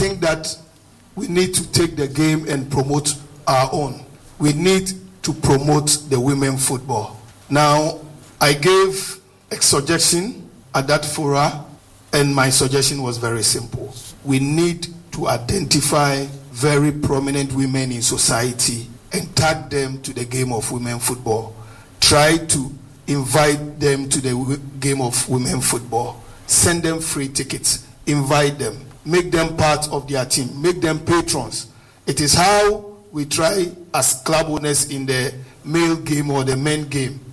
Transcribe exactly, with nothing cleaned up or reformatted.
think that we need to take the game and promote our own. We need to promote the women football. Now, I gave a suggestion at that fora, and my suggestion was very simple. We need to identify very prominent women in society and tag them to the game of women football. Try to invite them to the game of women football. Send them free tickets. Invite them. Make them part of their team. Make them patrons. It is how we try as club owners in the male game or the men game.